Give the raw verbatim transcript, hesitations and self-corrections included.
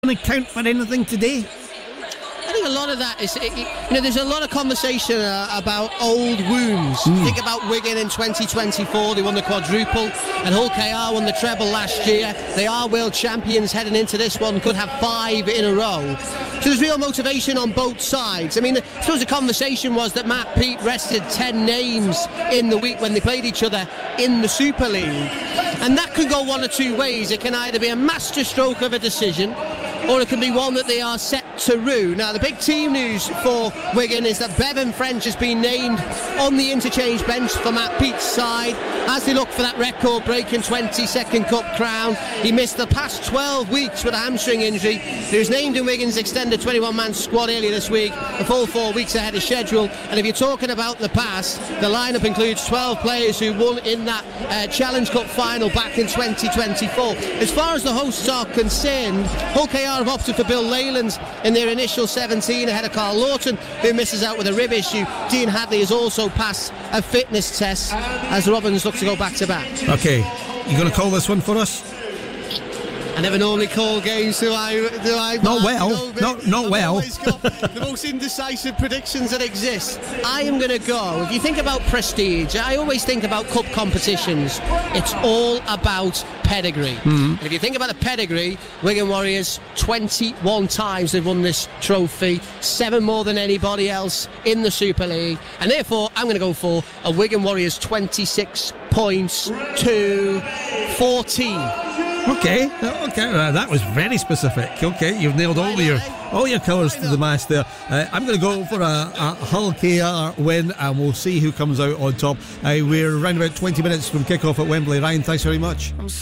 going to count for anything today? I think a lot of that is, you know, there's a lot of conversation uh, about old wounds. Mm. Think about Wigan in twenty twenty-four, they won the quadruple, and Hull K R won the treble last year. They are world champions heading into this one, could have five in a row. So there's real motivation on both sides. I mean, I suppose the conversation was that Matt Peet rested ten names in the week when they played each other in the Super League. And that could go one or two ways. It can either be a masterstroke of a decision, or it can be one that they are set to rue. Now, the big team news for Wigan is that Bevan French has been named on the interchange bench for Matt Peet's side as they look for that record-breaking twenty-second Cup crown. He missed the past twelve weeks with a hamstring injury. He was named in Wigan's extended twenty-one man squad earlier this week, a full four weeks ahead of schedule. And if you're talking about the past, the lineup includes twelve players who won in that uh, Challenge Cup final back in twenty twenty-four. As far as the hosts are concerned, Hull K R have opted for Bill Leyland in their initial seventeen ahead of Carl Lawton, who misses out with a rib issue. Dean Hadley has also passed a fitness test as the Robins look to go back to back. Okay, you going to call this one for us? I never normally call games, do I? Do I not well. Not, not I've well. always got the most indecisive predictions that exist. I am going to go. If you think about prestige, I always think about cup competitions. It's all about pedigree. Mm-hmm. And if you think about the pedigree, Wigan Warriors, twenty-one times they've won this trophy, seven more than anybody else in the Super League, and therefore I'm going to go for a Wigan Warriors twenty-six points to fourteen. Okay, okay, uh, that was very specific. Okay, you've nailed all your all your colours to the mast there. Uh, I'm going to go for a, a Hull K R win, and we'll see who comes out on top. Uh, we're around about twenty minutes from kick-off at Wembley. Ryan, thanks very much.